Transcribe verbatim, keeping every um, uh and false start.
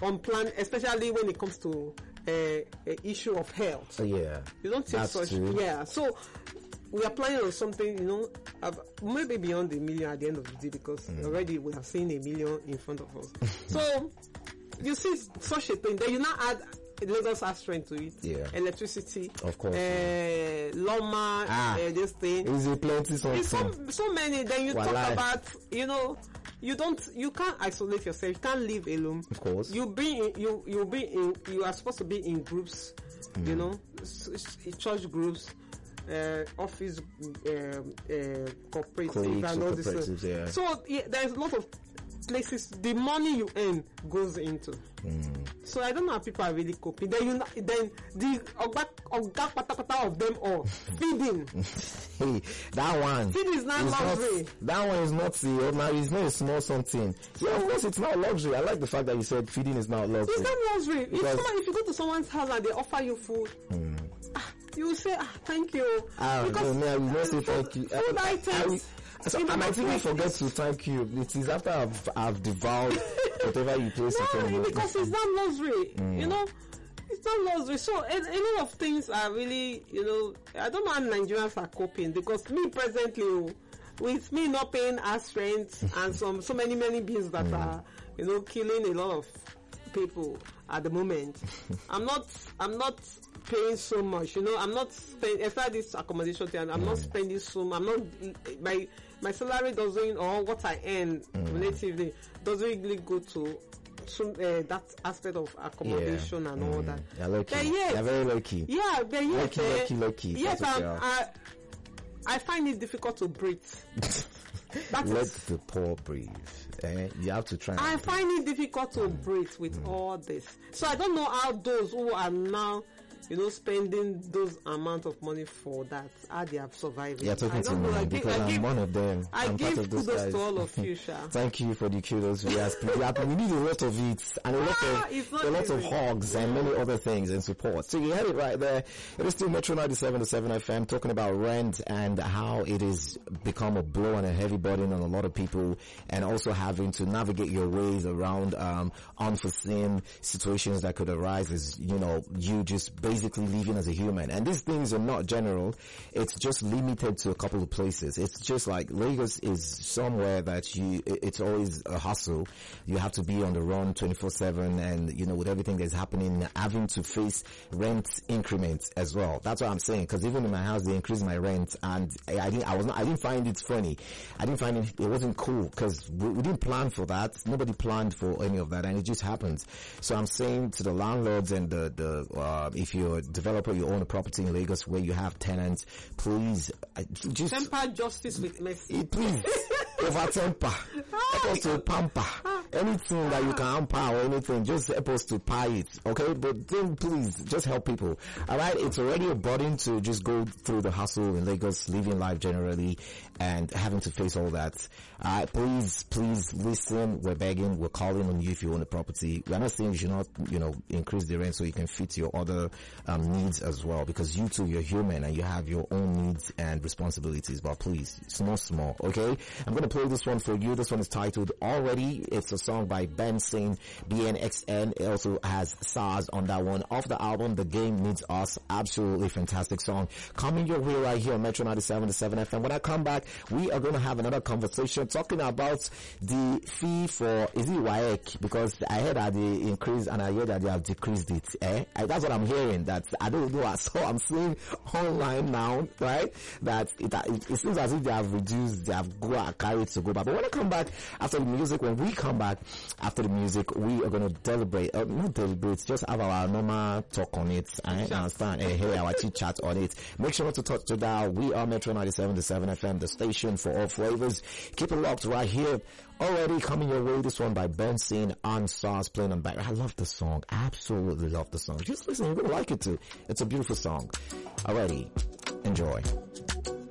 unplanned, especially when it comes to a, a issue of health. Oh, yeah. You don't take That's such. true. Yeah. So we are planning on something, you know, maybe beyond a million at the end of the day, because mm. already we have seen a million in front of us. So you see such a thing, then you now add Lagos has strength to it. Yeah. Electricity. Of course. Uh, Loma, ah, uh, this thing. Is it plenty something? It's so, so many. Then you Walai. talk about, you know, you don't, you can't isolate yourself. You can't live alone. Of course. You be in, you, you be in, you are supposed to be in groups, mm. you know, church groups, uh, office, uh, uh, cooperatives and all this. Yeah. So yeah, there's a lot of places the money you earn goes into. Mm. So I don't know how people are really coping. Then you then the ogba patakata of them all feeding. Hey, that one. Feeding is not luxury. Not, that one is not the ordinary. It's not a small something. Yeah, of course it's not luxury. I like the fact that you said feeding is not luxury. It's not luxury. If, someone, if you go to someone's house and they offer you food. Mm. You will say, ah, thank you. Ah, because no, I will not say thank you. Food I, items. I, I, so I might even forget to thank you. It is after I've, I've devoured whatever you place in front of me. No, because it's not luxury. Mm. You know, it's not luxury. So a, a lot of things are really, you know, I don't know how Nigerians are coping, because me presently, with me not paying as rent and some so many many bills that mm. are, you know, killing a lot of people at the moment. I'm not. I'm not. paying so much, you know, I'm not spending, aside this accommodation thing, I'm mm. not spending so much, I'm not, my, my salary doesn't, or what I earn mm. relatively, doesn't really go to, to uh, that aspect of accommodation yeah. and mm. all that. You're lucky. But yet, you're very lucky. Yeah, but yet, lucky, uh, lucky, lucky. Yes, um, I, I find it difficult to breathe. Let is, the poor breathe. Eh? You have to try. I breathe. find it difficult to mm. breathe with mm. all this. So I don't know how those who are now, you know, spending those amount of money for that, how they have survived. You're talking to me know, because I I'm give, one of them. I I'm give part of those kudos guys. to all of you, Sha. Thank you for the kudos. We, ask, we, have, we need a lot of it, and a lot ah, of a lot of hugs and many other things and support. So you had it right there. It is still Metro ninety-seven point seven F M talking about rent and how it has become a blow and a heavy burden on a lot of people, and also having to navigate your ways around um unforeseen situations that could arise as, you know, you just basically living as a human. And these things are not general. It's just limited to a couple of places. It's just like Lagos is somewhere that you, it's always a hustle. You have to be on the run twenty-four seven, and, you know, with everything that's happening, having to face rent increments as well. That's what I'm saying. Cause even in my house, they increased my rent, and I, I didn't, I was not, I didn't find it funny. I didn't find it, it wasn't cool, cause we, we didn't plan for that. Nobody planned for any of that, and it just happens. So I'm saying to the landlords and the, the, uh, if you're a developer, you own a property in Lagos where you have tenants, please, uh, just temper justice with mercy. Please, over temper. Help us to pamper. Anything that you can pamper or anything, just help us to pay it, okay? But then please, just help people. Alright, it's already a burden to just go through the hustle in Lagos, living life generally, and having to face all that. Alright, please, please listen. We're begging, we're calling on you if you own a property. We're not saying you should not, you know, increase the rent so you can fit your other um, needs as well, because you too, you're human and you have your own needs and responsibilities. But please, it's not small, okay? I'm gonna play this one for you. This one is titled Already. It's a song by Ben Singh, B N X N. It also has SARS on that one. Off the album, The Game Needs Us. Absolutely fantastic song. Coming your way right here on Metro ninety-seven point seven F M. When I come back, we are going to have another conversation talking about the fee for, is it W A E C? Because I heard that they increased and I heard that they have decreased it. Eh? I, that's what I'm hearing. That I don't know. So I'm seeing online now, right? That it, it, it seems as if they have reduced, they have go, carried to go back. But when I come back after the music, when we come back after the music, we are going to deliberate, uh, not deliberate, just have our normal talk on it. I understand. Hey, hey, our chit chat on it. Make sure not to touch the dial. We are Metro ninety-seven point seven F M, the station for all flavors. Keep it locked right here. Already coming your way. This one by Ben Singh on SARS playing on back. I love the song. Absolutely love the song. Just listen. You're going to like it too. It's a beautiful song. Already. Enjoy.